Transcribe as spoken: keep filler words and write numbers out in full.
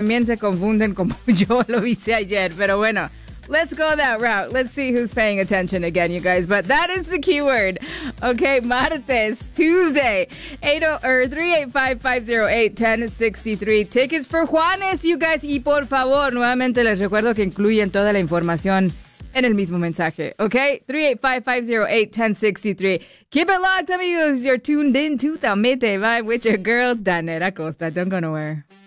también se confunden como yo lo hice ayer. Pero bueno, let's go that route. Let's see who's paying attention again, you guys. But that is the keyword. Okay, martes, Tuesday, eight oh, or three eight five, five oh eight, one oh six three. Tickets for Juanes, you guys. Y por favor, nuevamente les recuerdo que incluyen toda la información en el mismo mensaje, okay? three eight five, five oh eight, one oh six three. Keep it locked, amigos. You're tuned in to the Midday Vibe with your girl, Danette Acosta. Don't go nowhere.